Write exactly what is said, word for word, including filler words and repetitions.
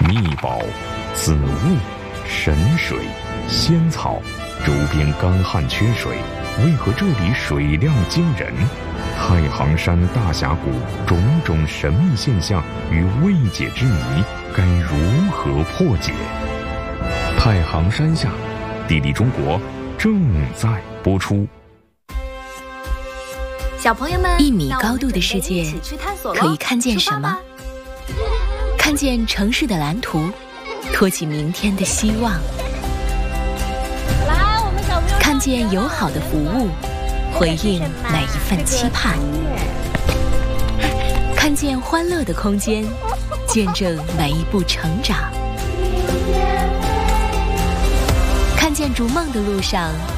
秘宝、紫雾、神水、仙草，周边干旱缺水，为何这里水量惊人？太行山大峡谷种种神秘现象与未解之谜，该如何破解？太行山下，地理中国正在播出。 小朋友们， 一米高度的世界可以看见什么？看见城市的蓝图，托起明天的希望。 来，我们小朋友看见友好的服务，回应每一份期盼。看见欢乐的空间，见证每一步成长。看见逐梦的路上，